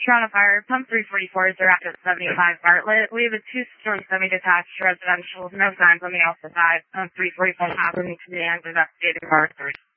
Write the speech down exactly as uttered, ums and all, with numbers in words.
Toronto Fire, pump three forty-four, direct at seventy-five Bartlett. We have a two-story semi-detached residential, no signs on the outside. Pump three forty-four happening to the end of that state of Arthur.